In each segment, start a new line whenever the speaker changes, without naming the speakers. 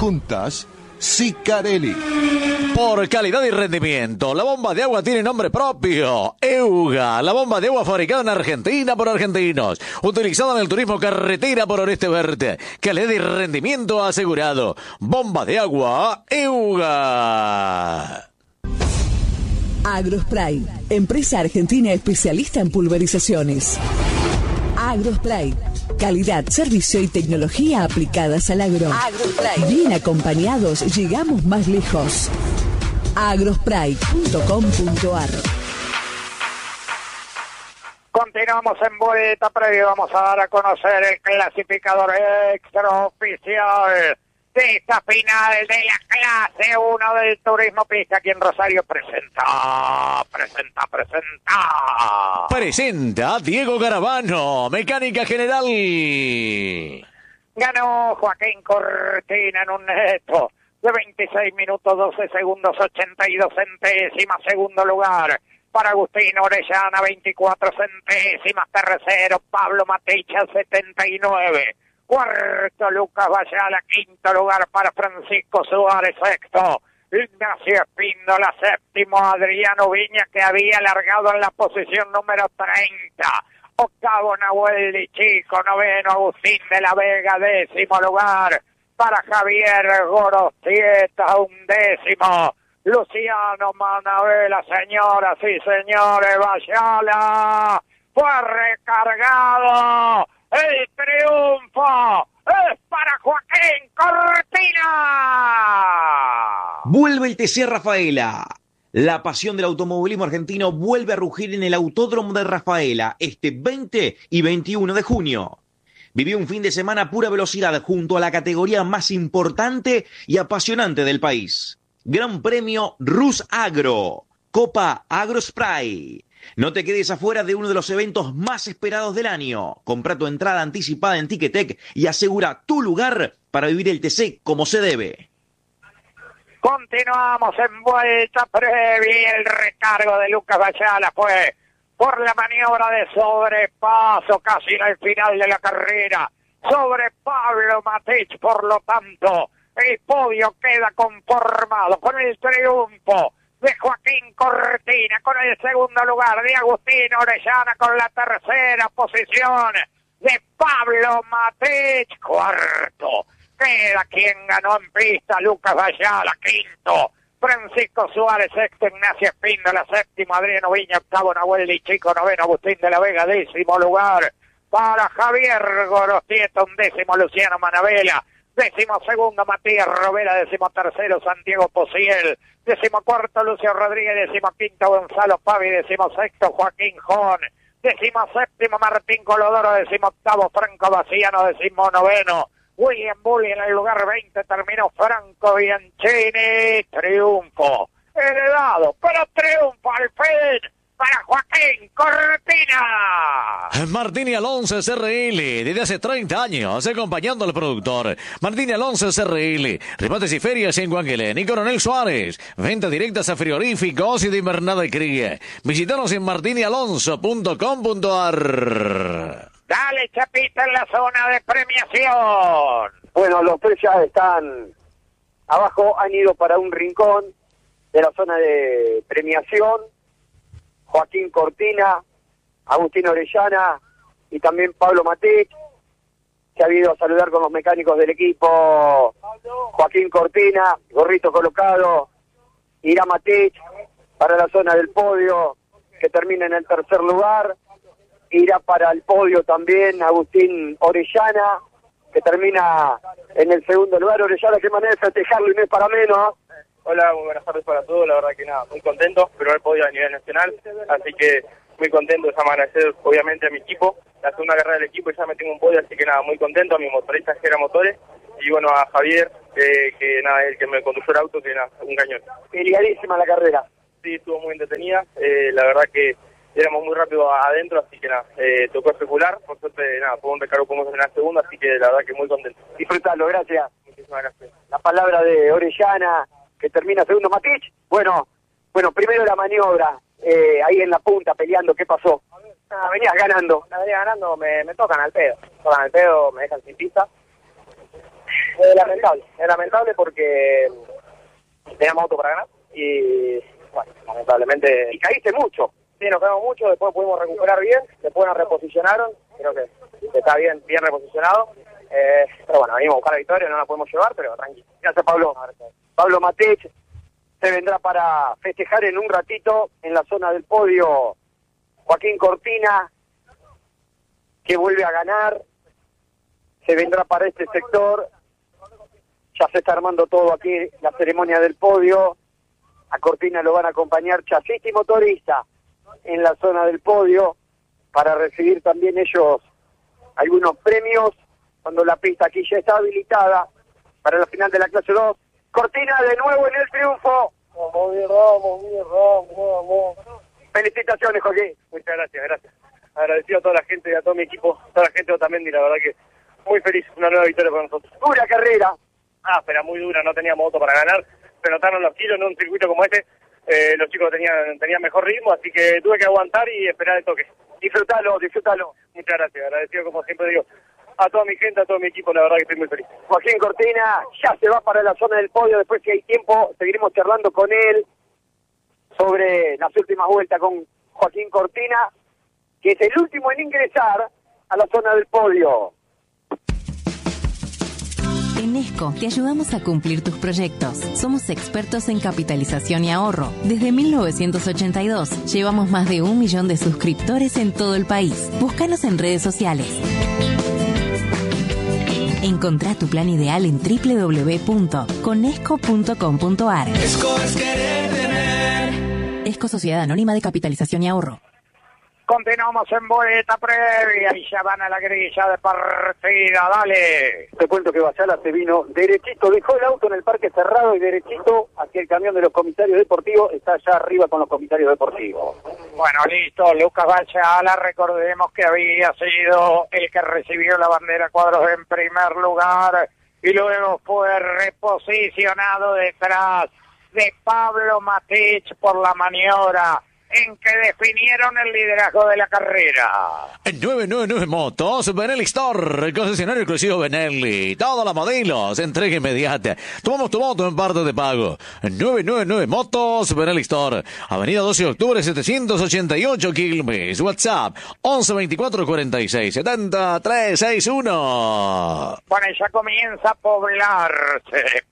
Juntas, Sicarelli.
Por calidad y rendimiento, la bomba de agua tiene nombre propio. Euga, la bomba de agua fabricada en Argentina por argentinos. Utilizada en el turismo carretera por Oeste Verde. Calidad y rendimiento asegurado. Bomba de agua, Euga.
Agrospray, empresa argentina especialista en pulverizaciones. Agrospray, calidad, servicio y tecnología aplicadas al agro. Agrospray. Bien acompañados, llegamos más lejos. Agrospray.com.ar.
Continuamos en vuelta previa. Vamos a dar a conocer el clasificador extraoficial de esta final de la clase 1 del turismo pista. Aquí en Rosario presenta
Diego Garavano, mecánica general.
Ganó Joaquín Cortina en un neto de 26 minutos 12 segundos 82 centésimas. Segundo lugar para Agustín Orellana, 24 centésimas. Tercero Pablo Maticha, 79. Cuarto Lucas Vallala. Quinto lugar para Francisco Suárez. Sexto Ignacio Espíndola. Séptimo Adriano Viña, que había largado en la posición número 30. Octavo Nahuel Di Chico. Noveno Agustín de la Vega. Décimo lugar para Javier Gorostieta. Undécimo Luciano Manabela. Señoras y señores, Vallala fue recargado. El triunfo es para Joaquín Cortina.
Vuelve el TC Rafaela. La pasión del automovilismo argentino vuelve a rugir en el Autódromo de Rafaela este 20 y 21 de junio. Vivió un fin de semana a pura velocidad junto a la categoría más importante y apasionante del país. Gran Premio Rus Agro, Copa Agrospray. No te quedes afuera de uno de los eventos más esperados del año. Compra tu entrada anticipada en Ticketek y asegura tu lugar para vivir el TC como se debe.
Continuamos en vuelta previa. El recargo de Lucas Vallala fue por la maniobra de sobrepaso casi en el final de la carrera sobre Pablo Matich. Por lo tanto, el podio queda conformado con el triunfo de Joaquín Cortina, con el segundo lugar de Agustín Orellana, con la tercera posición de Pablo Matich. Cuarto queda quien ganó en pista, Lucas Vallala. Quinto Francisco Suárez. Sexto Ignacio Espíndola. Séptimo Adriano Viña. Octavo Nahuel Di Chico. Noveno Agustín de la Vega. Décimo lugar para Javier Gorostieta. Undécimo Luciano Manabela. Décimo segundo Matías Robera. Décimo tercero Santiago Pociel. Décimo cuarto Lucio Rodríguez. Décimo quinto Gonzalo Pavi. Décimo sexto Joaquín Jón. Décimo séptimo Martín Colodoro. Décimo octavo Franco Baciano. Décimo noveno William Bulli. En el lugar 20 terminó Franco Bianchini. Triunfo heredado, pero triunfo al fin para Joaquín Cortina.
Martini Alonso SRL, desde hace 30 años, acompañando al productor. Martini Alonso SRL, remates y ferias en Guanguelén y Coronel Suárez. Ventas directas a frigoríficos y de invernada y cría. Visítanos en martinialonso.com.ar.
Dale, Chapita, en la zona de premiación.
Bueno, los tres ya están abajo, han ido para un rincón de la zona de premiación. Joaquín Cortina, Agustín Orellana y también Pablo Matich. Se ha ido a saludar con los mecánicos del equipo. Joaquín Cortina, gorrito colocado. Irá Matich para la zona del podio, que termina en el tercer lugar. Irá para el podio también Agustín Orellana, que termina en el segundo lugar. Orellana, qué manera de festejarlo y no es para menos.
Hola, muy buenas tardes para todos. La verdad que nada, muy contento, primer podio a nivel nacional, así que muy contento de agradecer obviamente a mi equipo, la segunda carrera del equipo, ya me tengo un podio, así que nada, muy contento, a mi motorista Gera Motores, y bueno, a Javier, que nada, el que me condujo el auto, que nada, un cañón.
Peleadísima la carrera.
Sí, estuvo muy entretenida, la verdad que éramos muy rápido adentro, así que nada, tocó especular, por suerte nada, fue un recargo como en la segunda, así que la verdad que muy contento.
Disfrutalo, gracias.
Muchísimas gracias.
La palabra de Orellana, que termina segundo Matich. Bueno, primero la maniobra, ahí en la punta peleando, ¿qué pasó? Venías ganando.
La venía ganando, me tocan al pedo, me dejan sin pista. Es lamentable porque teníamos auto para ganar y, bueno, lamentablemente...
Y caíste mucho.
Sí, nos quedamos mucho, después pudimos recuperar bien, después nos reposicionaron, creo que está bien reposicionado. Pero bueno, venimos a buscar la victoria, no la podemos llevar, pero tranquilo.
Gracias, Pablo. Pablo Matech se vendrá para festejar en un ratito en la zona del podio. Joaquín Cortina, que vuelve a ganar, se vendrá para este sector. Ya se está armando todo aquí, la ceremonia del podio. A Cortina lo van a acompañar chasis y motorista en la zona del podio para recibir también ellos algunos premios cuando la pista aquí ya está habilitada para la final de la clase 2. Cortina de nuevo en el triunfo.
Vamos.
Felicitaciones, Joaquín.
Muchas gracias. Agradecido a toda la gente y a todo mi equipo, toda la gente de Otamendi, la verdad que muy feliz, una nueva victoria para nosotros.
Dura carrera.
Pero muy dura, no teníamos auto para ganar, se notaron los kilos en un circuito como este, los chicos tenían mejor ritmo, así que tuve que aguantar y esperar el toque.
Disfrútalo.
Muchas gracias, agradecido como siempre digo, a toda mi gente, a todo mi equipo, la verdad que estoy muy feliz.
Joaquín Cortina ya se va para la zona del podio, después si hay tiempo seguiremos charlando con él sobre las últimas vueltas con Joaquín Cortina, que es el último en ingresar a la zona del podio.
En Esco te ayudamos a cumplir tus proyectos. Somos expertos en capitalización y ahorro. Desde 1982 llevamos más de 1 millón de suscriptores en todo el país. Búscanos en redes sociales. Encontrá tu plan ideal en www.conesco.com.ar.
Esco es querer tener.
Esco Sociedad Anónima de Capitalización y Ahorro.
Continuamos en vuelta previa y ya van a la grilla de partida, dale.
Te cuento que Bayala se vino derechito, dejó el auto en el parque cerrado y derechito hacia el camión de los comisarios deportivos, está allá arriba con los comisarios deportivos.
Bueno, listo, Lucas Bayala, recordemos que había sido el que recibió la bandera cuadros en primer lugar y luego fue reposicionado detrás de Pablo Matech por la maniobra en que definieron el liderazgo de la carrera.
En 999 Motos, Benelli Store, concesionario exclusivo Benelli. Todos los modelos, entrega inmediata. Tomamos tu moto en parte de pago. En 999 Motos, Benelli Store, Avenida 12 de Octubre, 788 Quilmes. WhatsApp, 11 24 46 70 361.
Bueno, ya comienza a poblarse.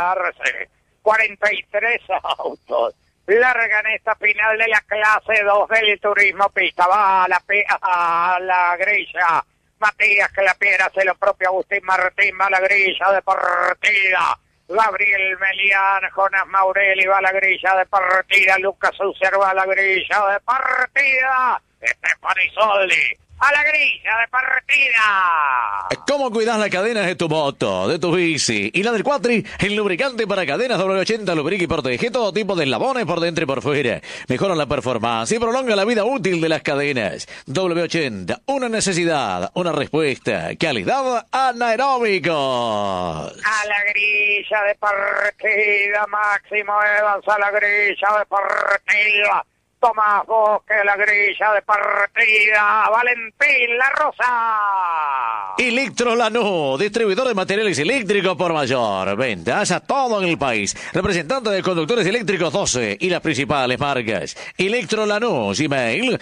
43 autos largan esta final de la clase 2 del turismo pista. Va a la grilla Matías Clapiera, hace lo propio Agustín Martín, va a la grilla de partida. Gabriel Melián, Jonas Maurelli va a la grilla de partida. Lucas Ucer va a la grilla de partida. Estefano Isoldi a la grilla de partida.
¿Cómo cuidas las cadenas de tu moto, de tu bici y la del Quatri? El lubricante para cadenas W80 lubrica y protege todo tipo de eslabones por dentro y por fuera. Mejora la performance y prolonga la vida útil de las cadenas. W80, una necesidad, una respuesta. Calidad anaeróbico.
A la grilla de partida, Máximo Evans a la grilla de partida. Tomás Bosque, la grilla de partida. Valentín La Rosa.
Electrolanú, distribuidor de materiales eléctricos por mayor. Ventas a todo en el país. Representante de conductores eléctricos 12 y las principales marcas. Electrolanú, Gmail,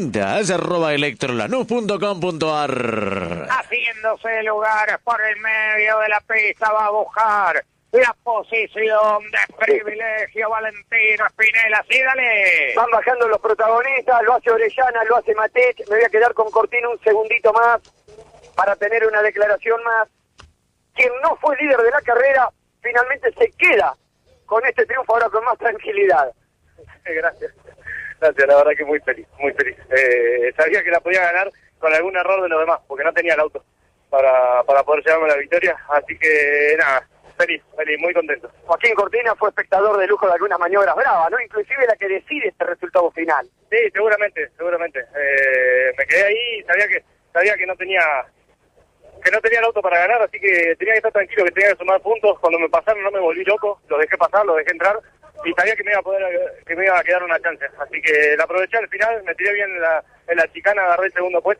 ventas@electrolanú.com.ar.
Haciéndose lugares por el medio de la pista, va a buscar la posición de privilegio Valentino Spinella. Sí, dale.
Van bajando los protagonistas, lo hace Orellana, lo hace Matech. Me voy a quedar con Cortina un segundito más para tener una declaración más. Quien no fue líder de la carrera, finalmente se queda con este triunfo ahora con más tranquilidad.
Gracias, la verdad que muy feliz. Sabía que la podía ganar con algún error de los demás, porque no tenía el auto para poder llevarme la victoria, así que nada. Feliz, muy contento.
Joaquín Cortina fue espectador de lujo de algunas maniobras bravas, ¿no? Inclusive la que decide este resultado final.
Sí, seguramente. Me quedé ahí y sabía que no tenía el auto para ganar, así que tenía que estar tranquilo, que tenía que sumar puntos. Cuando me pasaron no me volví loco, los dejé pasar, los dejé entrar y sabía que me iba a quedar una chance. Así que la aproveché al final, me tiré bien en la chicana, agarré el segundo puesto.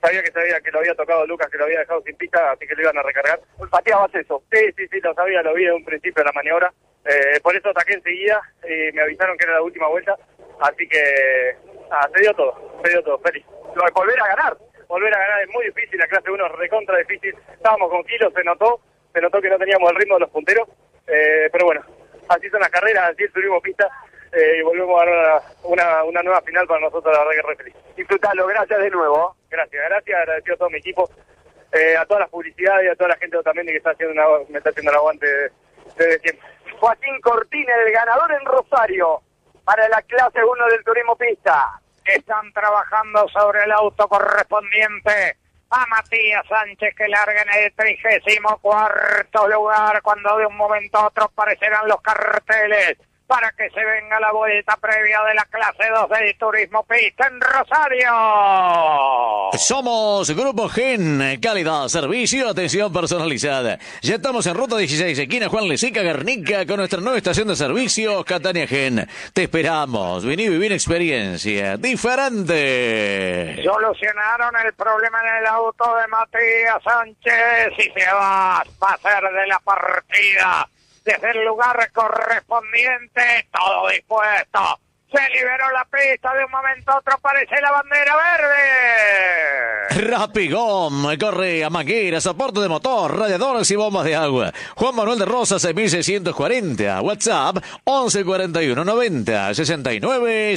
sabía que lo había tocado Lucas, que lo había dejado sin pista, así que lo iban a recargar. ¿Pateabas eso? Sí, lo sabía, lo vi de un principio de la maniobra. Por eso ataqué enseguida y me avisaron que era la última vuelta, así que se dio todo, feliz.
Volver a ganar
Es muy difícil, la clase 1 es recontra difícil, estábamos con kilos, se notó que no teníamos el ritmo de los punteros, pero bueno, así son las carreras, así subimos pista y volvemos a dar una nueva final para nosotros, la verdad que re feliz.
Disfrutalo, gracias de nuevo.
Gracias, agradecido a todo mi equipo, a todas las publicidades y a toda la gente también que me está haciendo el aguante desde siempre.
Joaquín Cortina, el ganador en Rosario, para la clase 1 del turismo pista.
Están trabajando sobre el auto correspondiente a Matías Sánchez, que larga en el 34º lugar, cuando de un momento a otro aparecerán los carteles para que se venga la vuelta previa de la clase 2 del turismo pista en Rosario.
Somos Grupo Gen, calidad, servicio, atención personalizada. Ya estamos en ruta 16, esquina Juan Lezica, Guernica, con nuestra nueva estación de servicio, Catania Gen. Te esperamos, vení a vivir experiencia diferente.
Solucionaron el problema en el auto de Matías Sánchez y se va a hacer de la partida. Desde el lugar correspondiente, todo dispuesto. Se liberó la pista, de un momento a otro aparece la bandera verde.
Rapigón, correa, manguera, soporte de motor, radiadores y bombas de agua. Juan Manuel de Rosa, 6640. WhatsApp, 1141 90 69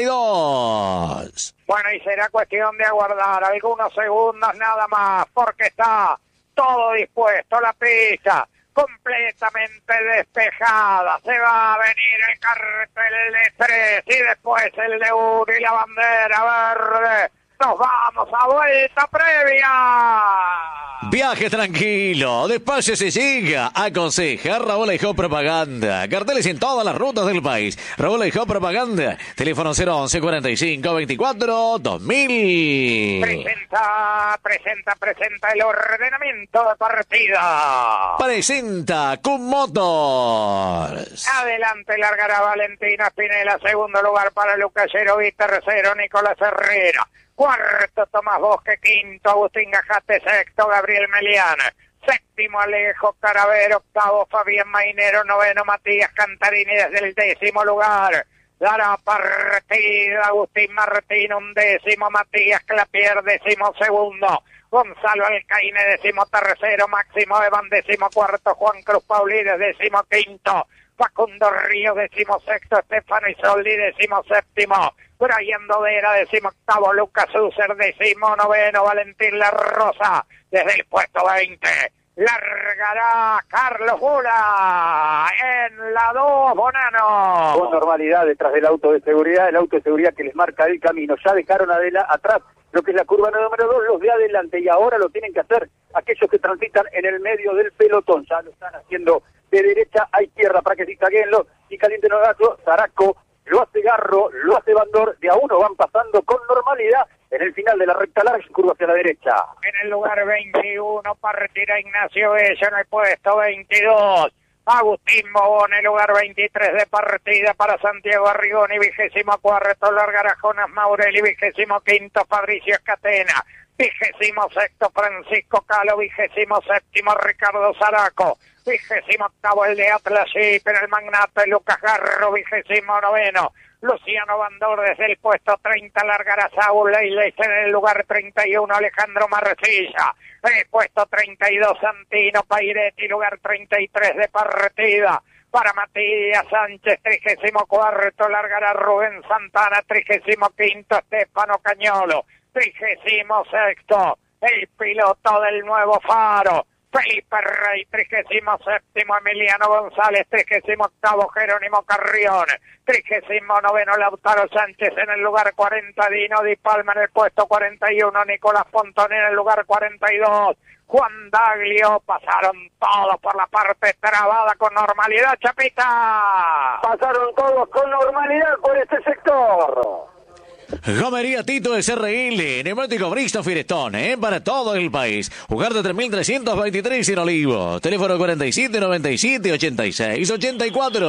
62.
Bueno, y será cuestión de aguardar algunos segundos nada más, porque está todo dispuesto, la pista completamente despejada. Se va a venir el cartel de 3 y después el de 1 y la bandera verde. Nos vamos a vuelta previa.
Viaje tranquilo, despacio se llega. Aconseja Raúl Aijó Propaganda. Carteles en todas las rutas del país. Raúl Aijó Propaganda. Teléfono 011 45 24 2000.
Presenta el ordenamiento de partida.
Presenta Cum Motors.
Adelante largará Valentina Spinella. Segundo lugar para Lucas Yerovi. Tercero Nicolás Herrera. Cuarto Tomás Bosque. Quinto Agustín Gajate. Sexto Gabriel Meliana. Séptimo Alejo Caravero. Octavo Fabián Mainero. Noveno Matías Cantarini desde el 10º lugar. Dará partida Agustín Martín, 11º, Matías Clapier, 12º, Gonzalo Alcaine, 13º, Máximo Evan, 14º, Juan Cruz Paulí, 15º, Facundo Río, 16º, Estefano Isoldi, 17º, Brian Dodera, 18º, Lucas User, 19º, Valentín La Rosa, desde el puesto 20. Largará Carlos Bula en la 2, Bonano.
Con normalidad detrás del auto de seguridad, el auto de seguridad que les marca el camino. Ya dejaron atrás lo que es la curva número 2, los de adelante, y ahora lo tienen que hacer aquellos que transitan en el medio del pelotón. Ya lo están haciendo de derecha a izquierda para que zigzaguenlo y calienten los gatos. Zaraco lo hace Garro, lo hace Bandor, de a uno van pasando con normalidad. En el final de la recta larga, curva hacia la derecha.
En el lugar 21 partirá Ignacio Bello, en el puesto 22. Agustín Bobón, en el lugar 23 de partida para Santiago Arrigoni, 24º largará Jonas Maurelli, 25º Fabricio Escatena, 26º Francisco Calo, 27º Ricardo Zaraco, 28º el de Atlas Jeep, en el magnate Lucas Garro, 29º. Luciano Bandor desde el puesto 30 largará Saúl Leiles, en el lugar 31 Alejandro Marcilla, en el puesto 32 Santino Pairetti, lugar 33 de partida para Matías Sánchez, 34º largará Rubén Santana, 35º Estefano Cañolo, 36º el piloto del nuevo Faro Felipe Rey, 37º Emiliano González, 38º Jerónimo Carrión, 39º Lautaro Sánchez, en el lugar 40 Dino Di Palma, en el puesto 41 Nicolás Pontoni, en el lugar 42 Juan Daglio. Pasaron todos por la parte trabada con normalidad, Chapita.
Pasaron todos con normalidad por este sector.
Gomería Tito de SRL, neumático Bristol Firestone, para todo el país. Jugar de 3.323 en Olivo. Teléfono 47 97 86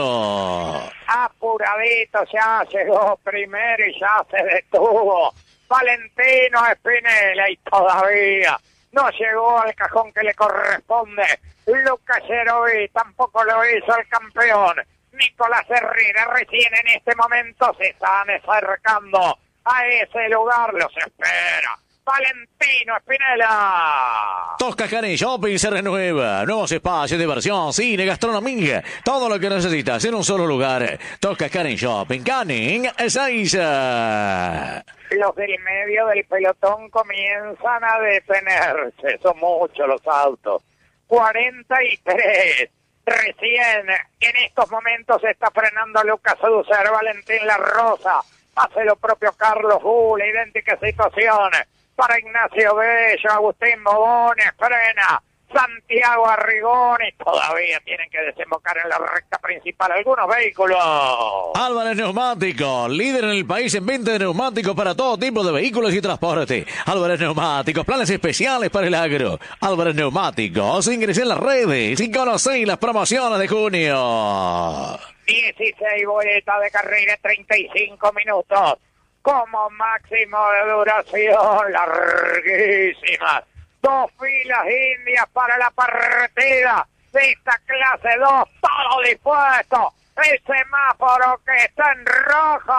84.
Apuradito, ya llegó primero y ya se detuvo. Valentino Spinella y todavía no llegó al cajón que le corresponde. Lucas Yerovi tampoco lo hizo el campeón. Nicolás Herrera recién en este momento se están acercando a ese lugar, los espera Valentino Spinella.
Tosca Canning Shopping se renueva. Nuevos espacios de diversión, cine, gastronomía. Todo lo que necesitas en un solo lugar. Tosca Canning Shopping. Canning Ezeiza.
Los del medio del pelotón comienzan a detenerse. Son muchos los autos. 43. Recién en estos momentos se está frenando Lucas Ducer, Valentín La Rosa. Hace lo propio Carlos Gula. Idéntica situación para Ignacio Bello, Agustín Bobones, frena Santiago Arrigoni. Todavía tienen que desembocar en la recta principal algunos vehículos.
Álvarez Neumáticos, líder en el país en venta de neumáticos para todo tipo de vehículos y transporte. Álvarez Neumáticos, planes especiales para el agro. Álvarez Neumáticos, ingresen en las redes y conocéis las promociones de junio.
16 vueltas de carrera, 35 minutos. Como máximo de duración, larguísimas. 2 filas indias para la partida de esta clase 2, todo dispuesto. El semáforo que está en rojo.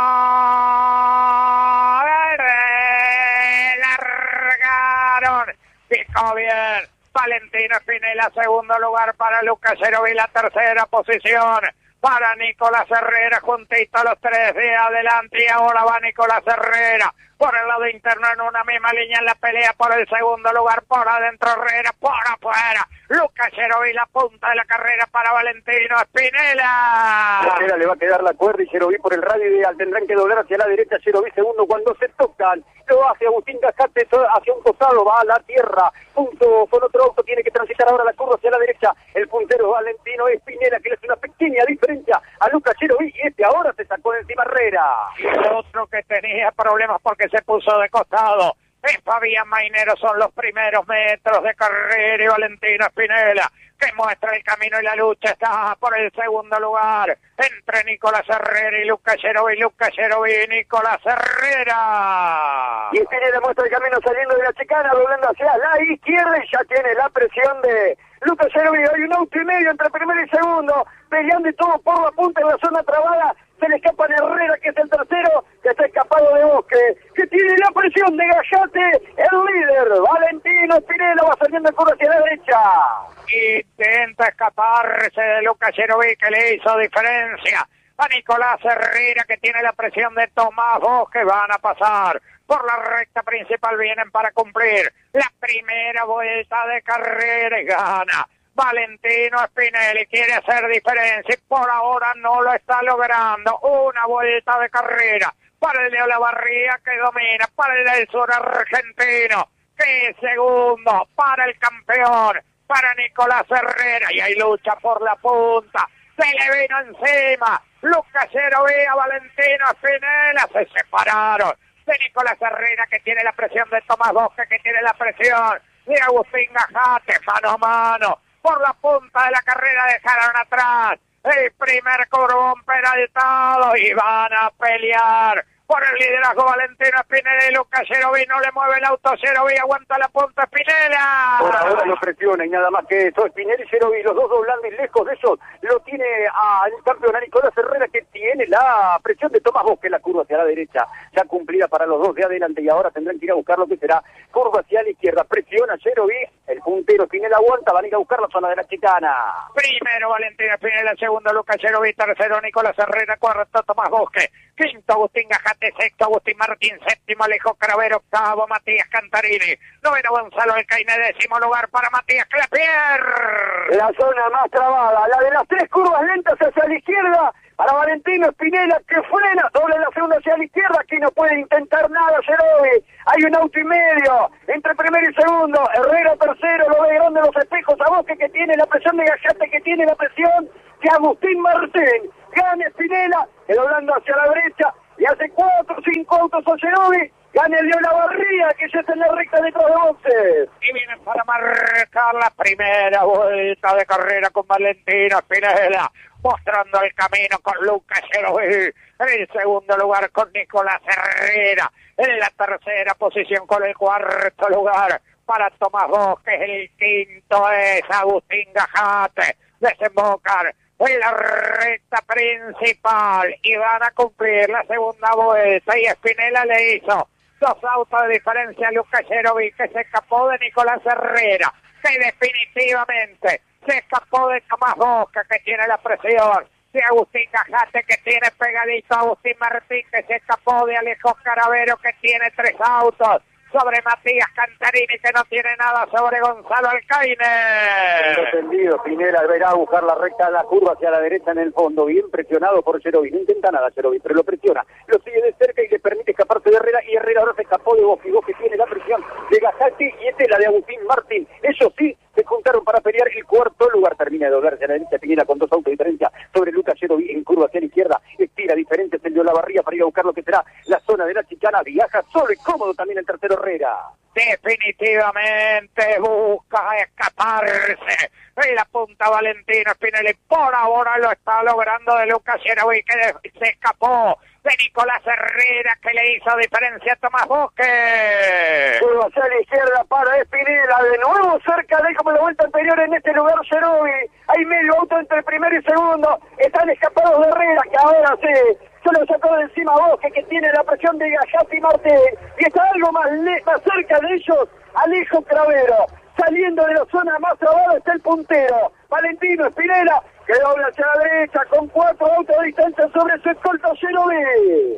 Largaron. Picó bien. Valentino Spinella, segundo lugar para Lucas Yerovi, la tercera posición para Nicolás Herrera, juntito a los 3 de adelante, y ahora va Nicolás Herrera por el lado interno en una misma línea en la pelea por el segundo lugar, por adentro Herrera, por afuera Lucas Yerovi, la punta de la carrera para Valentino Spinella.
Herrera le va a quedar la cuerda y Yerovi por el radio ideal, tendrán que doblar hacia la derecha, Yerovi segundo cuando se tocan, lo hace Agustín Gajate hacia un costado, va a la tierra, junto con otro auto, tiene que transitar ahora la curva hacia la derecha, el puntero Valentino Spinella, que le hace una pequeña diferencia a Lucas Yerovi, y este ahora se sacó de encima Herrera.
Y el otro que tenía problemas porque se puso de costado es Fabián Mainero. Son los primeros metros de carrera y Valentino Spinella, que muestra el camino y la lucha está por el segundo lugar entre Nicolás Herrera y Lucas Yerovi. Lucas Yerovi y Nicolás Herrera.
Y Spinella muestra el camino saliendo de la chicana, doblando hacia la izquierda y ya tiene la presión de Lucas Yerovi. Hay un auto y medio entre primero y segundo, peleando y todo por la punta en la zona trabada. Se le escapa a Herrera, que es el tercero, que está escapado de Bosque, que tiene la presión de Gallate, el líder. Valentino Spinella va saliendo el curva hacia la derecha.
Intenta escaparse de Lucas Yerovi, que le hizo diferencia a Nicolás Herrera, que tiene la presión de Tomás Bosque. Van a pasar por la recta principal, vienen para cumplir la primera vuelta de carrera y gana Valentino Spinella, quiere hacer diferencia y por ahora no lo está logrando. Una vuelta de carrera para el de Olavarría, que domina, para el del sur argentino, que es segundo, para el campeón, para Nicolás Herrera, y hay lucha por la punta. Se le vino encima Lucas Yerovi a Valentino Spinella, se separaron de Nicolás Herrera, que tiene la presión de Tomás Bosque, que tiene la presión de Agustín Gajate, mano a mano. Por la punta de la carrera dejaron atrás el primer curvón penaltado y van a pelear por el liderazgo Valentino Spinella y Lucas Yerovi. No le mueve el auto Yerovi, aguanta la punta Spinella.
Por ahora lo presiona y nada más que eso. Spinella y Yerovi, los dos doblando y lejos de eso, lo tiene al campeón, a Nicolás Herrera, que tiene la presión de Tomás Bosque, la curva hacia la derecha, ya cumplida para los dos de adelante, y ahora tendrán que ir a buscar lo que será curva hacia la izquierda. Presiona Yerovi, el puntero Spinella aguanta, van a ir a buscar la zona de la chicana.
Primero Valentino Spinella, segundo Lucas Yerovi, tercero Nicolás Herrera, cuarto Tomás Bosque, quinto Agustín Gajate, sexto Agustín Martín, séptimo Alejo Cravero, octavo Matías Cantarini, noveno Gonzalo Alcaine, décimo lugar para Matías Clapier.
La zona más trabada, la de las 3 curvas lentas hacia la izquierda, para Valentino Spinella, que frena, doble la segunda hacia la izquierda, aquí no puede intentar nada Yerovi. Hay un auto y medio entre primero y segundo, Herrera tercero, lo ve grande los espejos a Bosque, que tiene la presión de Gallate, que tiene la presión de Agustín Martín. Gana Spinella, doblando hacia la derecha, y hace 4 o 5 autos a Yerovi, Gana el de Olavarría, que ya está en la recta detrás de Once.
Y vienen para marcar la primera vuelta de carrera con Valentino Spinella, mostrando el camino con Lucas Yeroví. En el segundo lugar con Nicolás Herrera. En la tercera posición con el cuarto lugar para Tomás Bosques. El quinto es Agustín Gajate. Desembocan en la recta principal y van a cumplir la segunda vuelta. Y Spinella le hizo 2 autos de diferencia a Lucas Yeroví, que se escapó de Nicolás Herrera, que definitivamente se escapó de Tomás Bosques, que tiene la presión, de Agustín Gajate, que tiene pegadito a Agustín Martín, que se escapó de Alejo Caravero, que tiene 3 autos sobre Matías Cantarini, que no tiene nada sobre Gonzalo Alcaine.
Entendido, Spinella verá a buscar la recta, la curva hacia la derecha en el fondo, bien presionado por Yeroví. No intenta nada Yeroví, pero lo presiona, lo sigue de cerca y le permite escaparse de Herrera, y Herrera ahora se escapó de Bosque, que tiene la presión de Gajate, y esta es la de Agustín Martín. Ellos sí se juntaron para pelear el cuarto lugar. Termina de doblarse a la derecha Spinella con 2 autos de diferencia sobre Lucas Yeroví en curva hacia la izquierda. Estira diferente el de Olavarría para ir a buscar lo que será la zona de la chicana. Viaja solo y cómodo también el tercero Herrera.
Definitivamente busca escaparse en la punta Valentino Spinella, y por ahora lo está logrando de Lucas Yeroví, que se escapó de Nicolás Herrera, que le hizo diferencia a Tomás Bosques.
Curva hacia la izquierda para Spinella, de nuevo cerca de él como la vuelta anterior en este lugar Yeroví. Hay medio auto entre el primero y segundo, están escapados de Herrera, que ahora sí se lo sacó de encima Bosque, que tiene la presión de Gajate y Martín, y está algo más cerca de ellos Alejo Cravero. Saliendo de la zona más trabada está el puntero Valentino Spinella, que dobla hacia la derecha con 4 autos de distancia sobre su escolta Yeroví.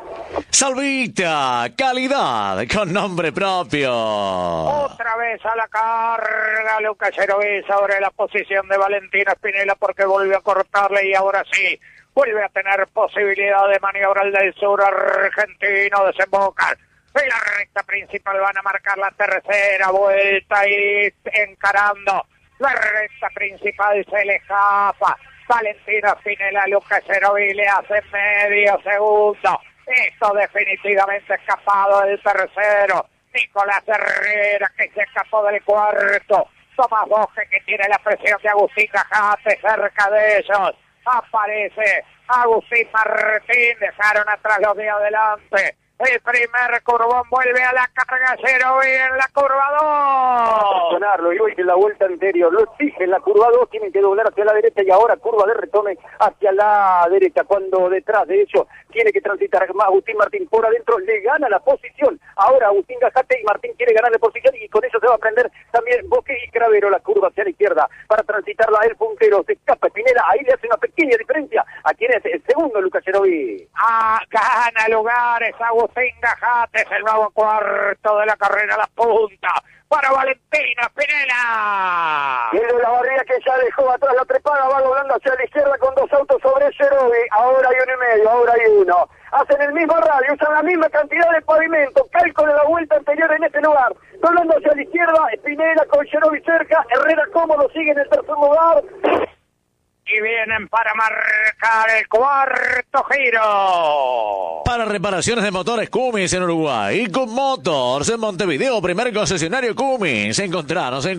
Salvita, calidad con nombre propio.
Otra vez a la carga Lucas Yeroví sobre la posición de Valentino Spinella, porque volvió a cortarle y ahora sí vuelve a tener posibilidad de maniobrar del sur argentino. Desembocan en la recta principal, van a marcar la tercera vuelta y encarando la recta principal se le escapa Valentino Spinella. Lucas Yeroví le hace medio segundo. Esto definitivamente escapado del tercero. Nicolás Herrera, que se escapó del cuarto. Tomás Bosque, que tiene la presión de Agustín Gajate cerca de ellos. Aparece Agustín Martín, dejaron atrás los de adelante. El primer curvón vuelve a la carga Yeroví en la curva 2.
Presionarlo, y hoy en la vuelta anterior lo exige en la curva 2, tienen que doblar hacia la derecha y ahora curva de retorno hacia la derecha, cuando detrás de ellos tiene que transitar Agustín Martín por adentro, le gana la posición. Ahora Agustín Gajate y Martín quiere ganar la posición, y con eso se va a prender también Bosque y Cravero. La curva hacia la izquierda para transitarla el puntero, se escapa Spinella, ahí le hace una pequeña diferencia a quien es el segundo Lucas Yeroví.
Gana lugares Agustín Gajate, es el nuevo cuarto de la carrera, la punta para Valentino Spinella.
Y el de Olavarría, que ya dejó atrás la trepada, va doblando hacia la izquierda con 2 autos sobre Yeroví. Ahora hay 1,5, ahora hay 1. Hacen el mismo radio, usan la misma cantidad de pavimento, cálculo de la vuelta anterior en este lugar. Doblando hacia la izquierda, Spinella con Yeroví cerca, Herrera cómodo, sigue en el tercer lugar.
Y vienen para marcar el cuarto giro.
Para reparaciones de motores Cummins en Uruguay, Cup Motors en Montevideo, primer concesionario Cummins. Encontranos en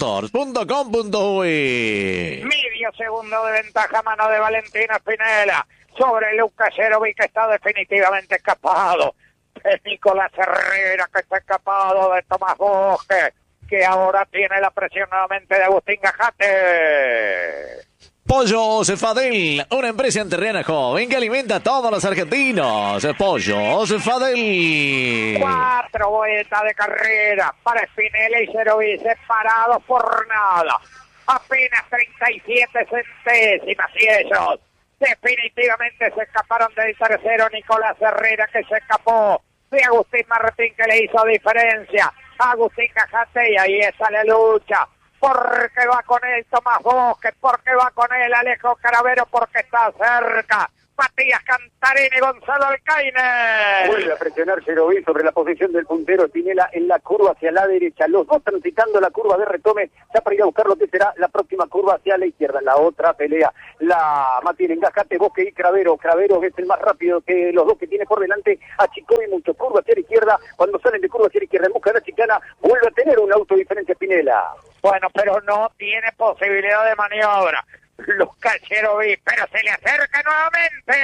cupmotors.com.uy.
Medio segundo de ventaja a mano de Valentino Spinella sobre Lucas Yeroví, que está definitivamente escapado. Es Nicolás Herrera, que está escapado de Tomás Bosque, que ahora tiene la presión nuevamente de Agustín Gajate.
Pollos Fadel, una empresa entrerriana joven que alimenta a todos los argentinos. Pollos Fadel.
4 vueltas de carrera para Spinella y Yeroví, separados por nada. Apenas 37 centésimas, y ellos definitivamente se escaparon del tercero. Nicolás Herrera, que se escapó de Agustín Martín, que le hizo diferencia a Agustín Gajate, y ahí está la lucha. Porque va con él Tomás Bosque, porque va con él Alejo Caravero, porque está cerca Matías Cantarini, Gonzalo Alcaine.
Vuelve a presionar Yeroví sobre la posición del puntero Espinela en la curva hacia la derecha. Los dos transitando la curva de retome, ya para ir a buscar lo que será la próxima curva hacia la izquierda. La otra pelea la mantienen Gajate, Bosque y Cravero. Cravero es el más rápido que los dos que tiene por delante. Achicó y mucho. Curva hacia la izquierda. Cuando salen de curva hacia la izquierda en busca de la chicana, vuelve a tener un auto diferente Espinela.
Bueno, pero no tiene posibilidad de maniobra Lucas Yeroví, pero se le acerca nuevamente.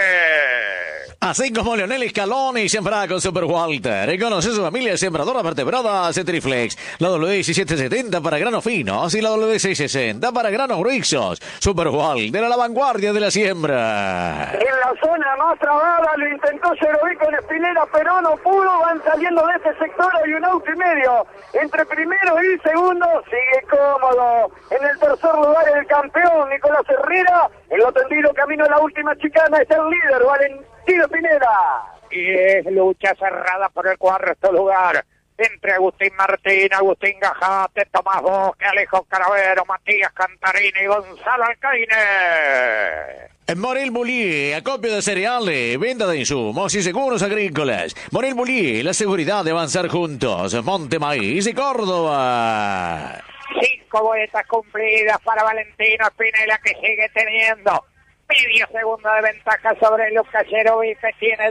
Así como Leonel Scaloni siembra con Super Walter. Y conoce su familia sembradora vertebrada Cetriflex. La W1770 para granos finos y la W660 para granos gruesos. Super Walter a la vanguardia de la siembra.
En la zona más trabada lo intentó Yeroví con Espinela, pero no pudo. Van saliendo de este sector, hay un auto y medio. Entre primero y segundo sigue cómodo. En el tercer lugar el campeón Nicolás Herrera. En lo tendido camino a la última chicana es el líder Valentino Espinela.
Y es lucha cerrada por el cuarto lugar entre Agustín Martín, Agustín Gajate, Tomás Bosque, Alejo Cravero, Matías Cantarini y Gonzalo Alcaine.
En Morel Bullier, acopio de cereales, venta de insumos y seguros agrícolas. Morel Bullier, la seguridad de avanzar juntos. Monte Maíz y Córdoba.
5 vueltas cumplidas para Valentino Espinela, que sigue teniendo medio segundo de ventaja sobre Lucas Yeroví, que tiene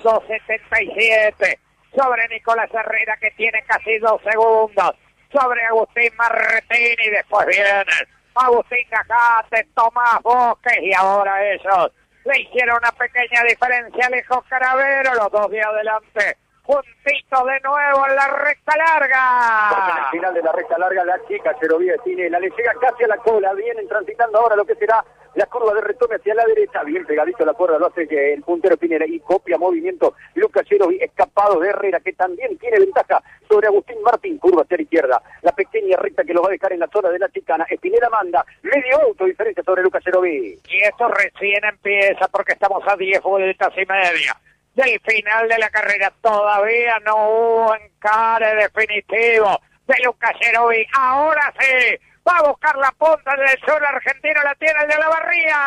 2.77. Sobre Nicolás Herrera, que tiene casi 2 segundos. Sobre Agustín Martín, y después vienen Agustín Gajate, Tomás Bosque, y ahora ellos le hicieron una pequeña diferencia a Alejo Cravero, los dos de adelante, juntitos de nuevo en la recta larga.
Porque en el final de la recta larga la chica Yeroví Espinela le llega casi a la cola. Vienen transitando ahora lo que será la curva de retome hacia la derecha, bien pegadito a la cuerda, lo hace el puntero Espinela y copia movimiento Lucas Yeroví, escapado de Herrera, que también tiene ventaja sobre Agustín Martín. Curva hacia la izquierda, la pequeña recta que los va a dejar en la zona de la chicana. Espinela manda medio auto diferencia sobre Lucas Yeroví.
Y esto recién empieza, porque estamos a 10 vueltas y media del final de la carrera. Todavía no hubo encare definitivo de Lucas Yeroví. Ahora sí, va a buscar la punta del sur argentino, la tiene el de la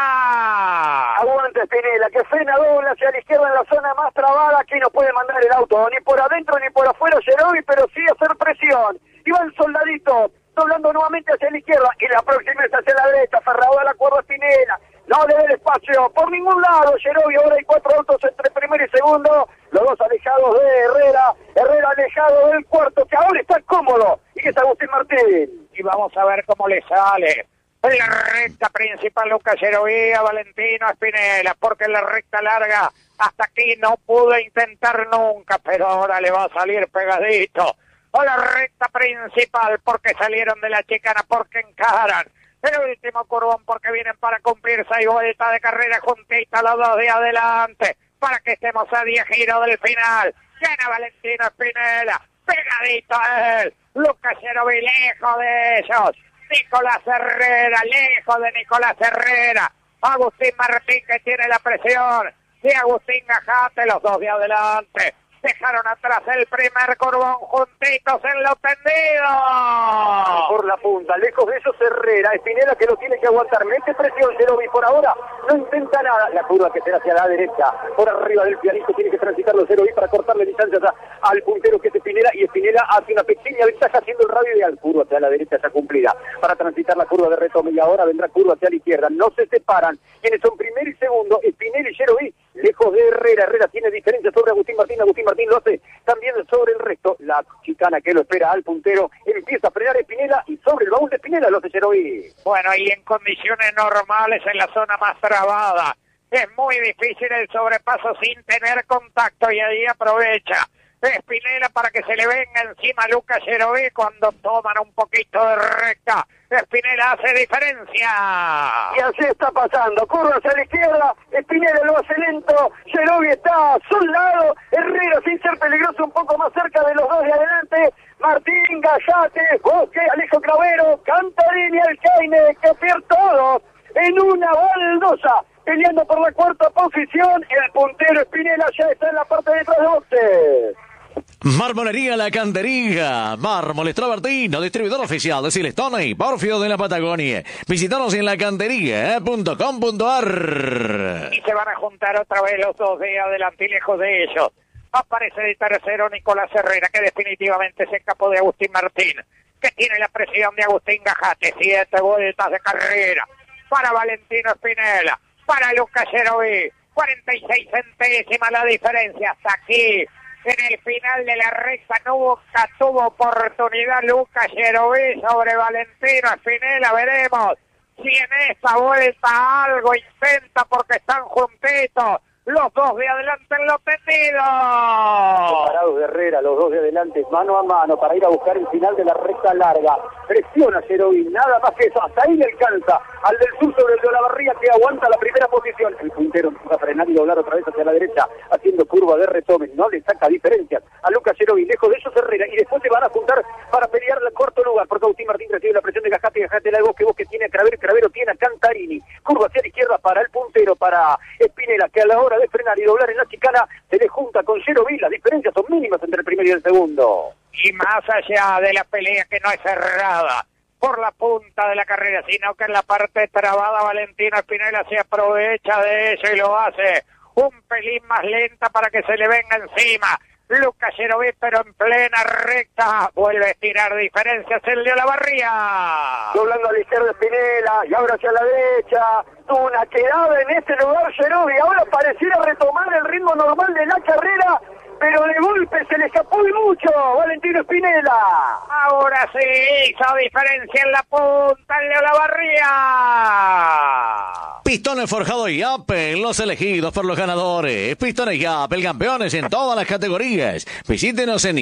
Barría.
Aguanta Espinela, que frena doble hacia la izquierda en la zona más trabada. Aquí no puede mandar el auto, ni por adentro ni por afuera Yeroví, pero sí hacer presión. Y va el soldadito, doblando nuevamente hacia la izquierda, y la próxima es hacia la derecha, aferrado a la cuerda Espinela. No le da el espacio por ningún lado Yeroví. Ahora hay 4 autos entre primero y segundo, los dos alejados de Herrera. Herrera alejado del cuarto, que ahora está cómodo, y que es Agustín Martín.
Y vamos a ver cómo le sale en la recta principal Lucas Yeroví a Valentino Espinela, porque en la recta larga hasta aquí no pudo intentar nunca, pero ahora le va a salir pegadito a la recta principal, porque salieron de la chicana, porque encaran el último curvón, porque vienen para cumplir 6 vueltas de carrera juntitas los dos de adelante, para que estemos a 10 giros del final. Gana Valentino Espinela, pegadito a él, Lucas Yeroví lejos de ellos, Nicolás Herrera lejos de Nicolás Herrera, Agustín Martín, que tiene la presión, y Agustín Gajate, los dos de adelante. Dejaron atrás el primer curvón, juntitos en lo tendido.
Por la punta, lejos de esos Herrera. Espinela, que lo tiene que aguantar. Mete presión Yeroví por ahora. No intenta nada. La curva que será hacia la derecha. Por arriba del pianista tiene que transitarlo Yeroví para cortarle distancias al puntero, que es Espinela. Y Espinela hace una pequeña ventaja haciendo el radio ideal. Curva hacia la derecha ya cumplida para transitar la curva de retome. Y ahora vendrá curva hacia la izquierda. No se separan. Quienes son primero y segundo, Espinela y Yeroví. Lejos de Herrera. Herrera tiene diferencia sobre Agustín Martín. Agustín Martín lo hace también sobre el resto. La chicana que lo espera al puntero empieza a frenar Espinela, y sobre el baúl de Espinela lo hace Yeroví.
Bueno, y en condiciones normales, en la zona más trabada, es muy difícil el sobrepaso sin tener contacto, y ahí aprovecha Espinela para que se le venga encima a Lucas Yeroví cuando toman un poquito de recta. Espinela hace diferencia.
Y así está pasando. Curva hacia la izquierda, Espinela lo hace lento, Yeroví está a su lado, Herrera sin ser peligroso un poco más cerca de los dos de adelante. Martín, Gajate, Bosque, Alejo Cravero, Cantarini, Alcaine, que pierden todos en una baldosa, peleando por la cuarta posición. El puntero Espinela ya está en la parte de atrás de boxes.
Marmolería La Cantería, Mármoles Travertino, distribuidor oficial de Silestone y Porfio de la Patagonia. Visítanos en lacantería.com.ar.
Y se van a juntar otra vez los dos de adelante y lejos de ellos. Aparece de tercero Nicolás Herrera, que definitivamente se escapó de Agustín Martín, que tiene la presión de Agustín Gajate. 7 vueltas de carrera para Valentino Spinella, para Lucas Yeroví. 46 centésimas la diferencia. Hasta aquí, en el final de la recta, nunca tuvo oportunidad Lucas Yeroví sobre Valentino Spinella. Veremos si en esta vuelta algo intenta, porque están juntitos los dos de adelante en los tendidos.
Separados de Herrera, los dos de adelante, mano a mano, para ir a buscar el final de la recta larga. Presiona Yeroví, nada más que eso, hasta ahí le alcanza al del sur sobre el de Olavarría, que aguanta la primera posición. El puntero empieza a frenar y doblar otra vez hacia la derecha, haciendo curva de retome, no le saca diferencias a Lucas Yeroví. Lejos de ellos Herrera, y después se van a juntar para pelear el cuarto lugar, porque Agustín Martín recibe la presión de Gajate, Gajate la de Bosque tiene a Cravero tiene a Cantarini. Curva hacia la izquierda para el puntero, para Spinella, que a la hora de frenar y doblar en la chicana se le junta con Yeroví. Las diferencias son mínimas entre el primero y el segundo.
Y más allá de la pelea, que no es cerrada por la punta de la carrera, sino que en la parte trabada Valentino Spinella se aprovecha de eso y lo hace un pelín más lenta para que se le venga encima Lucas Yeroví, pero en plena recta vuelve a estirar diferencias el de Olavarría.
Doblando a la izquierda Spinella y ahora hacia la derecha. Tuvo una quedada en este lugar Yeroví. Ahora pareciera retomar el ritmo normal de la carrera, pero de golpe se le escapó y mucho Valentino Spinella.
Ahora sí hizo diferencia en la punta el de Olavarría.
Pistones Forjado y Apple, los elegidos por los ganadores. Pistones y Apple, campeones en todas las categorías. Visítenos en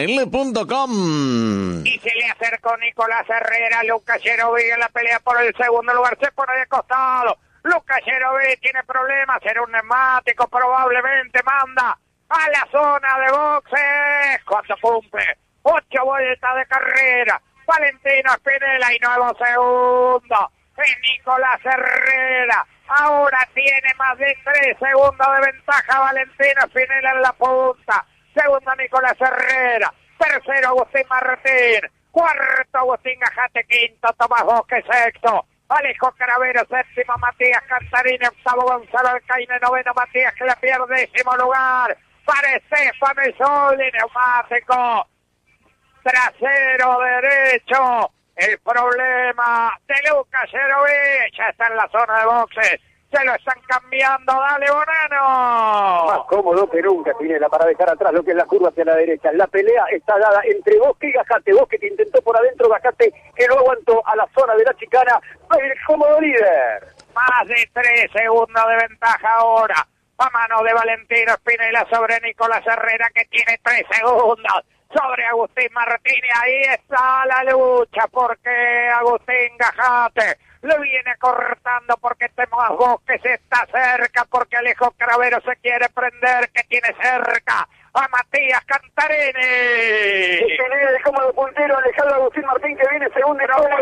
yapel.com.
Y se le acercó Nicolás Herrera. Lucas Yeroví en la pelea por el segundo lugar. Se pone de costado. Lucas Yeroví tiene problemas. Será un neumático, probablemente manda a la zona de boxes. Cuando cumple 8 vueltas de carrera, Valentino Spinella y nuevo segundo es Nicolás Herrera. Ahora tiene más de 3 segundos de ventaja Valentino Spinella en la punta. Segundo Nicolás Herrera. Tercero Agustín Martín. Cuarto Agustín Gajate. Quinto Tomás Bosque. Sexto Alejo Cravero. Séptimo Matías Cantarini. Octavo Gonzalo Alcaine. Noveno Matías que le pierde. Décimo lugar para Estefano Isoldi. Neumático trasero derecho. El problema de Lucas Yeroví. Ya está en la zona de boxes. Se lo están cambiando. Dale, Bonano.
Más cómodo que nunca Spinella para dejar atrás lo que es la curva hacia la derecha. La pelea está dada entre Bosque y Gajate. Bosque que intentó por adentro, Gajate que no aguantó a la zona de la chicana. El cómodo líder.
Más de 3 segundos de ventaja ahora. A mano de Valentino Spinella sobre Nicolás Herrera, que tiene 3 segundos sobre Agustín Martín. Y ahí está la lucha, porque Agustín Gajate lo viene cortando, porque Tomás Bosque se está cerca, porque Alejo Cravero se quiere prender, que tiene cerca a Matías Cantarini.
Spinella de cómodo puntero, alejado a Agustín Martín, que viene segundo.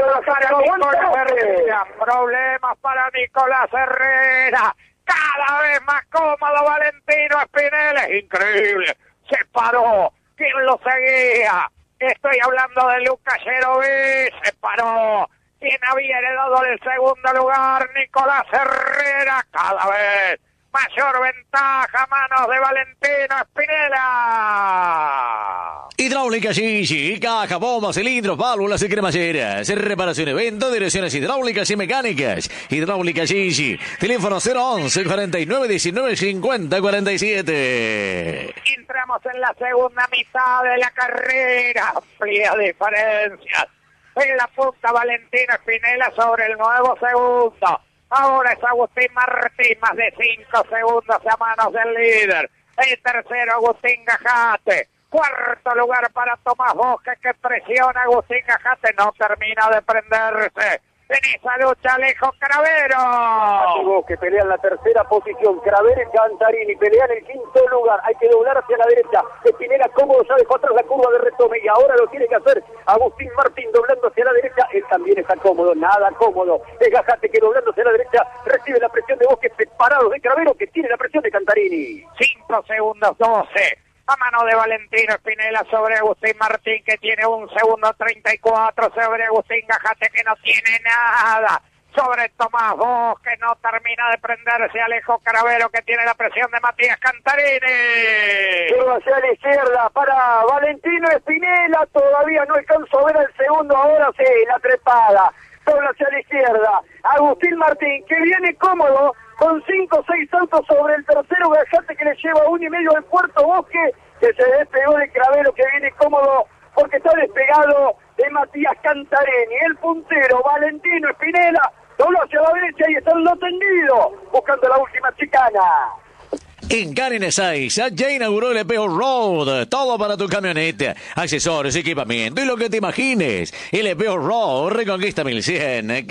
Problemas para Nicolás Herrera. Cada vez más cómodo Valentino Spinella. Es increíble. Se paró. ¿Quién lo seguía? Estoy hablando de Lucas Yeroví. Se paró. ¿Quién había heredado el segundo lugar? Nicolás Herrera. Cada vez mayor ventaja a manos de Valentino Spinella.
Hidráulica Gigi, caja, bombas, cilindros, válvulas y cremalleras. Reparación y venta, direcciones hidráulicas y mecánicas. Hidráulica Gigi. Teléfono 011 49 19 50 47.
Entramos en la segunda mitad de la carrera. Amplia diferencias. En la punta Valentino Spinella sobre el nuevo segundo. Ahora es Agustín Martín, más de 5 segundos a manos del líder. El tercero Agustín Gajate. Cuarto lugar para Tomás Bosque, que presiona a Agustín Gajate. No termina de prenderse en esa lucha Alejo Cravero.
Bosque pelea en la tercera posición. Cravero y Cantarini pelean en el quinto lugar. Hay que doblar hacia la derecha. Spinella cómodo, ya dejó atrás la curva de retome y ahora lo tiene que hacer Agustín Martín doblando hacia la derecha. Él también está cómodo, nada cómodo. Es Gajate que doblando hacia la derecha recibe la presión de Bosque, separados de Cravero, que tiene la presión de Cantarini.
5 segundos 12 A mano de Valentino Spinella sobre Agustín Martín, que tiene 1 segundo 34. Sobre Agustín Gajate, que no tiene nada. Sobre Tomás Bosch, que no termina de prenderse. Alejo Caravero, que tiene la presión de Matías Cantarini.
Lleva hacia la izquierda para Valentino Spinella. Todavía no alcanzo a ver el segundo. Ahora sí, la trepada. Dobla hacia la izquierda. Agustín Martín, que viene cómodo, con 5 o 6 saltos sobre el tercero. Gajate, que le lleva 1,5 del Puerto Bosque, que se despegó de Cravero, que viene cómodo porque está despegado de Matías Cantarini. El puntero, Valentino Spinella, dobló hacia la derecha y está en lo tendido, buscando la última chicana.
En Canin Ezeiza ya inauguró el EPO Road, todo para tu camioneta, accesorios, equipamiento y lo que te imagines. El EPO Road Reconquista 1100,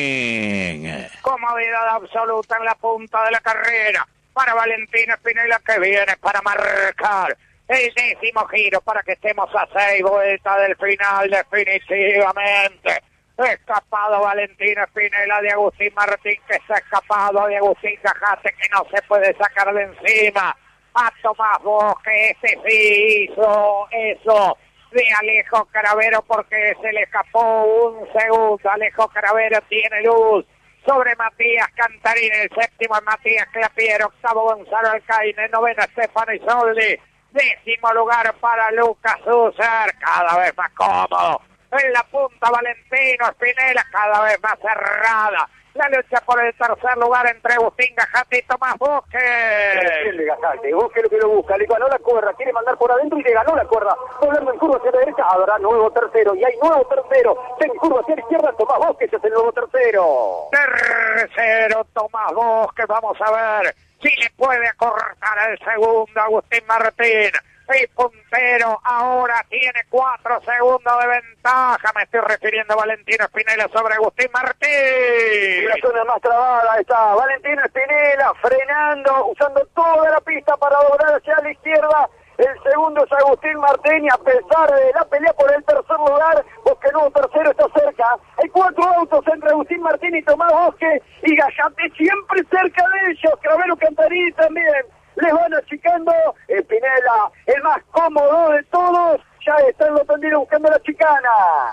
Canin.
Comodidad absoluta en la punta de la carrera para Valentino Spinella, que viene para marcar el 10º giro para que estemos a 6 vueltas del final definitivamente. Escapado Valentino Spinella de Agustín Martín, que se ha escapado de Agustín Gajate, que no se puede sacar de encima a Tomás Bosch, que ese sí hizo eso de Alejo Caravero, porque se le escapó 1 segundo. Alejo Caravero tiene luz sobre Matías Cantarini, el 7º Matías Clapiero, 8º Gonzalo Alcaine, 9º Stefano Isoldi, 10º lugar para Lucas Husser, cada vez más cómodo. En la punta Valentino Spinella, cada vez más cerrada. La lucha por el tercer lugar entre Agustín Gajate y Tomás Bosque.
El de Gajate, Bosque lo que lo busca, le ganó la cuerda, quiere mandar por adentro y le ganó la cuerda. Doblando en curva hacia la derecha, habrá nuevo tercero, y hay nuevo tercero. En curva hacia la izquierda, Tomás Bosque, ese es el nuevo tercero.
Tercero, Tomás Bosque, vamos a ver si le puede acortar el segundo Agustín Martín. Y puntero ahora tiene 4 segundos de ventaja. Me estoy refiriendo a Valentino Spinella sobre Agustín Martín.
La zona más trabada está Valentino Spinella frenando, usando toda la pista para doblar hacia la izquierda. El segundo es Agustín Martín, y a pesar de la pelea por el tercer lugar, Bosque nuevo tercero está cerca. Hay 4 autos entre Agustín Martín y Tomás Bosque, y Gajate siempre cerca de ellos. Cravero, Cantarini también. Les van achicando. Spinella, el más cómodo de todos, ya está en lo tendido buscando la chicana.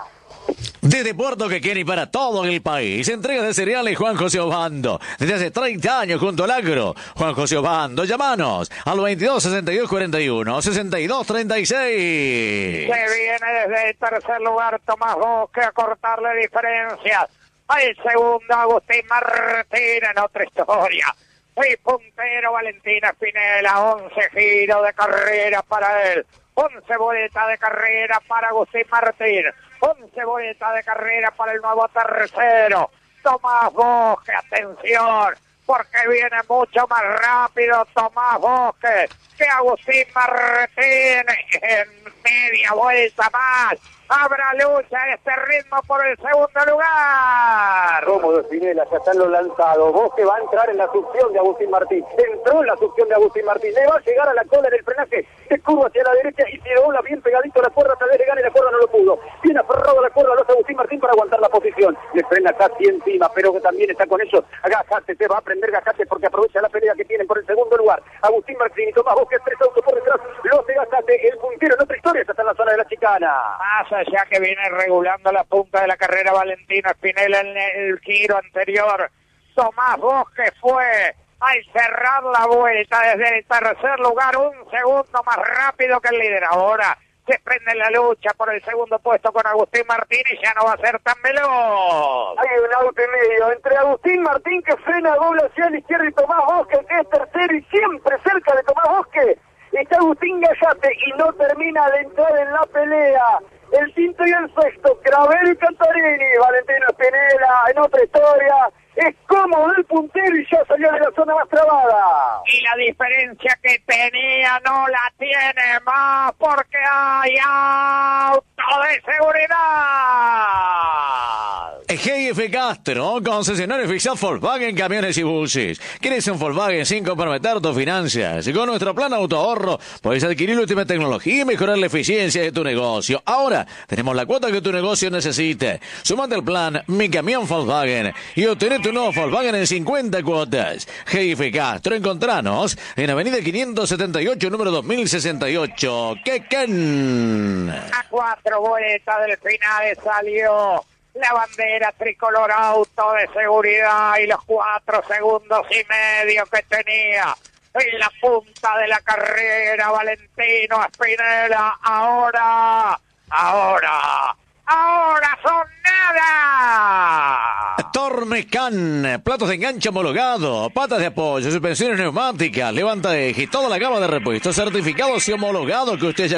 Desde Puerto Quequén y para todo el país, entrega de cereales Juan José Obando. Desde hace 30 años junto al agro. Juan José Obando, llámanos al 22 62 41 62 36.
Se viene desde el tercer lugar Tomás Bosque a cortarle diferencias. El segundo Agustín Martín en otra historia. Y puntero Valentino Spinella, 11 giros de carrera para él, 11 vueltas de carrera para Agustín Martín, 11 vueltas de carrera para el nuevo tercero, Tomás Bosque. Atención, porque viene mucho más rápido Tomás Bosque que Agustín Martín. En media vuelta más habrá lucha a este ritmo por el segundo lugar.
Cómodo Spinella, ya están los lanzados. Bosque va a entrar en la succión de Agustín Martín. Entró en la succión de Agustín Martín. Le va a llegar a la cola en el frenaje. Se curva hacia la derecha y se dobla bien pegadito a la cuerda. Tal vez le gane la cuerda, no lo pudo. Bien aferrado a la cuerda, lo hace Agustín Martín para aguantar la posición. Le frena casi encima, pero que también está con ellos. Gajate, se va a prender Gajate porque aprovecha la pelea que tienen por el segundo lugar. Agustín Martín y Tomás Bosque, 3 autos por detrás. Los de Gajate, el puntero en otra historia, está en la zona de la chicana.
Más allá que viene regulando la punta de la carrera Valentino Spinella en el giro anterior. Tomás Bosque fue al cerrar la vuelta desde el tercer lugar 1 segundo más rápido que el líder. Ahora se prende la lucha por el segundo puesto con Agustín Martín y ya no va a ser tan veloz.
Hay un auto en medio entre Agustín Martín, que frena doble hacia la izquierda, y Tomás Bosque, que es tercero y siempre cerca de Tomás Bosque. Está Agustín Gajate y no termina de entrar en la pelea. El quinto y el sexto, Cravero y Cantarini. Valentino Spinella en otra historia. Es cómodo el puntero y ya salió de la zona más trabada.
Y la diferencia que tenía no la tiene más porque hay auto de seguridad.
GF Castro, concesionario oficial Volkswagen Camiones y Buses. ¿Quieres un Volkswagen sin comprometer tus finanzas? Con nuestro plan autoahorro puedes adquirir la última tecnología y mejorar la eficiencia de tu negocio. Ahora tenemos la cuota que tu negocio necesite. Sumate al plan Mi Camión Volkswagen y obtené tu nuevo Volkswagen en 50 cuotas. GF Castro, encontranos en Avenida 578, número 2068. ¡Quequén!
A 4 vueltas del final salió la bandera tricolor auto de seguridad y los 4 segundos y medio que tenía en la punta de la carrera Valentino Spinella. Ahora son nada.
Tormecan, platos de enganche homologado, patas de apoyo, suspensiones neumáticas, levanta eje, toda la gama de repuestos certificados y homologados que usted ya